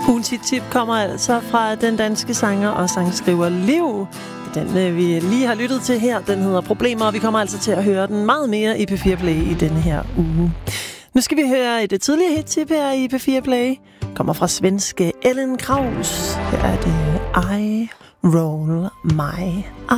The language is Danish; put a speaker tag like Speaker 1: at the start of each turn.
Speaker 1: Ugens hit-tip kommer altså fra den danske sanger og sangskriver Liv. Den vi lige har lyttet til her, den hedder Problemer, og vi kommer altså til at høre den meget mere i P4 Play i denne her uge. Nu skal vi høre et tidligere hit-tip her i P4 Play. Kommer fra svenske Ellen Kraus. Her er det I Roll My